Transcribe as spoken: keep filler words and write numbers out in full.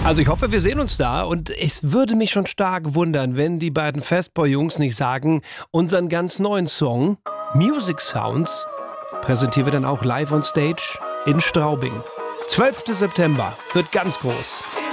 Also ich hoffe, wir sehen uns da und es würde mich schon stark wundern, wenn die beiden Fastboy-Jungs nicht sagen, unseren ganz neuen Song Music Sounds präsentieren wir dann auch live on stage in Straubing. zwölfter September wird ganz groß.